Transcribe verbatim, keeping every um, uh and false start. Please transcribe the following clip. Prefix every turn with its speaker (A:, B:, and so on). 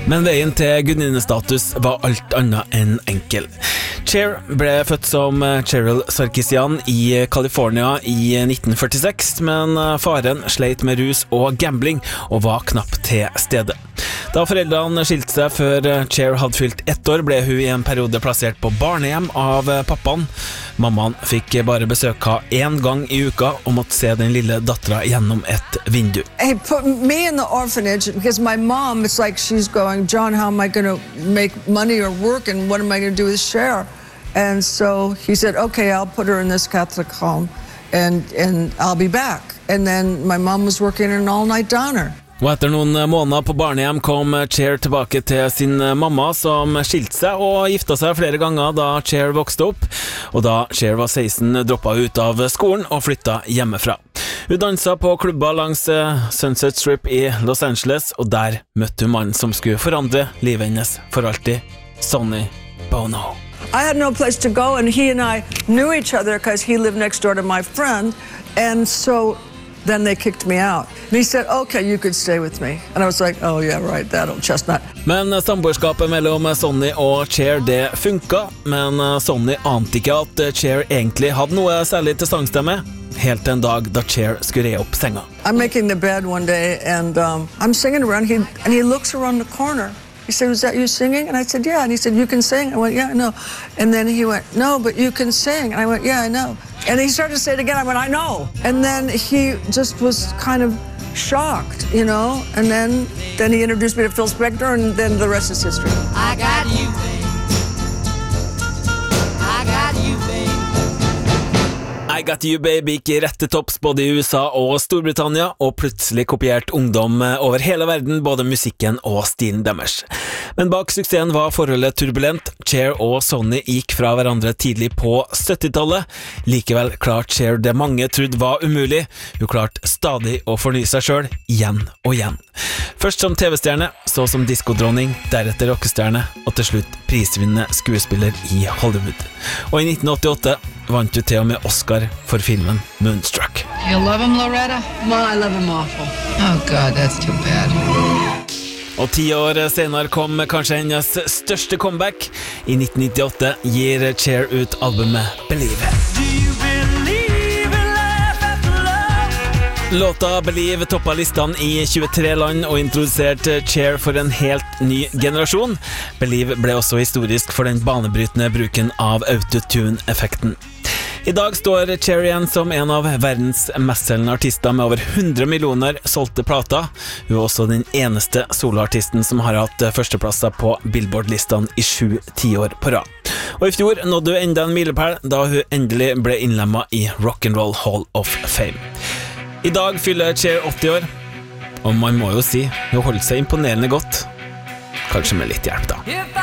A: Men veien til gudinestatus var alt annet enn enkel. Cher ble født som Cheryl Sarkisian i California i nitten førtiseks, men faren sleit med rus og gambling og var knapt til stede. Da foreldrene skilte seg før Cher hadde fylt ett år, ble hun i en periode plassert på barnehjem av pappaen. Mammaen fikk bare besøke en gang i uka og måtte se den lille datteren gjennom et vindu.
B: He put me in the orphanage because my mom, it's like she's going, John, how am I going to make money or work, and what am I going to do with Cher? And so he said, okay, I'll put her in this Catholic home and, and I'll be back. And then my mom was working an all-night downer.
A: Og etter noen måneder på barnehjem kom Cher tilbake til sin mamma, som skilte seg og gifta seg flere ganger da Cher vokste opp. Og da Cher var seksten, droppet hun ut av skolen og flyttet hjemmefra. Hun danset på klubber langs Sunset Strip i Los Angeles, og der møtte hun mannen som skulle forandre livet hennes for alltid, Sonny Bono.
B: I had no place to go, and he and I knew each other because he lived next door to my friend, and so then they kicked me out. And he said, okay, you could stay with me. And I was like, oh yeah, right, that old chestnut.
A: Men samboerskapet mellom Sonny og Cher, det funka, men Sonny ante ikke at Cher egentlig hadde noe særlig til sangstemme, helt en dag da Cher skulle re opp senga.
B: I'm making the bed one day, and um, I'm singing around, he, and he looks around the corner. He said, was that you singing? And I said, yeah. And he said, you can sing? I went, yeah, I know. And then he went, no, but you can sing. And I went, yeah, I know. And he started to say it again. I went, I know. And then he just was kind of shocked, you know. And then, then he introduced me to Phil Spector, and then the rest is history.
C: I got you, babe. I got you, babe.
A: I Got You Baby gikk rett til topps både i U S A og Storbritannia, og plutselig kopiert ungdom over hele verden både musikken og stilen deres. Men bak suksessen var forholdet turbulent. Cher og Sonny gikk fra hverandre tidlig på syttitallet. Likevel klarte Cher det mange trodde var umulig. Hun klarte stadig å fornye seg selv, igjen og igjen. Først som T V-stjerne, så som diskodronning, deretter rockestjerne, og til slutt prisvinnende skuespiller i Hollywood. Og i nitten åttiåtte vant du til og med Oscar for filmen Moonstruck.
C: You love him, Loretta?
B: Ma, I love him awful.
C: Oh, God, that's too bad.
A: Og ti år senere kom kanskje hennes største comeback. I nitten nittiåtte gir Cher ut albumet Believe. Låta Believe toppet listene i tjuetre land og introduserte Cher for en helt ny generasjon. Believe ble også historisk for den banebrytende bruken av autotune-effekten. I dag står Cher igjen som en av verdens mestselgende artister med over hundre millioner solgte plater. Hun er også den eneste soloartisten som har hatt førsteplasser på Billboard-listene i sju tiår på rad. Og i fjor nådde hun enda en milepæl da hun endelig ble innlemmet i Rock'n'Roll Hall of Fame. I dag fyller Cher åtti år, og man må jo si hun holdt seg imponerende godt. Kanskje med litt hjelp da.